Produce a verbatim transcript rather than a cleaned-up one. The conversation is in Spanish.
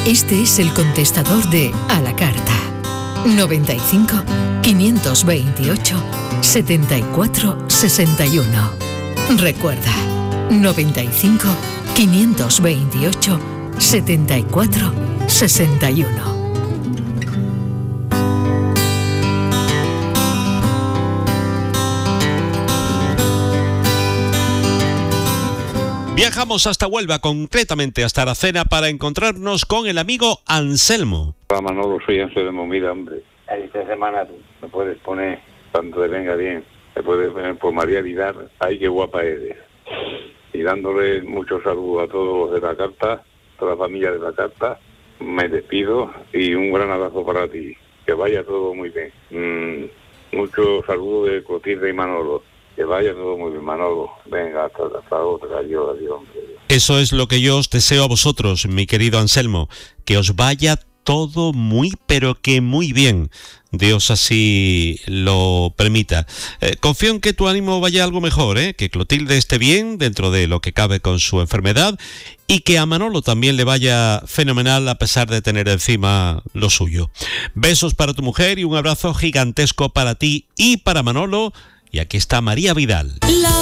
Este es el contestador de A la Carta. noventa y cinco, quinientos veintiocho, setenta y cuatro sesenta y uno. Recuerda, noventa y cinco, quinientos veintiocho, setenta y cuatro sesenta y uno. Viajamos hasta Huelva, concretamente hasta Aracena, para encontrarnos con el amigo Anselmo. Hola Manolo, soy Anselmo. Mira, hombre, esta semana me puedes poner, cuando te venga bien, me puedes poner por María Vidal. Ay, qué guapa eres. Y dándole muchos saludos a todos de la carta, toda la familia de la carta, me despido y un gran abrazo para ti. Que vaya todo muy bien. Mm, muchos saludos de Clotilde y Manolo. Que vaya todo muy bien, Manolo. Venga, hasta, hasta otra. Adiós, adiós, hombre. Eso es lo que yo os deseo a vosotros, mi querido Anselmo. Que os vaya todo muy, pero que muy bien. Dios así lo permita. Eh, confío en que tu ánimo vaya algo mejor, ¿eh? Que Clotilde esté bien dentro de lo que cabe con su enfermedad y que a Manolo también le vaya fenomenal a pesar de tener encima lo suyo. Besos para tu mujer y un abrazo gigantesco para ti y para Manolo. Y aquí está María Vidal.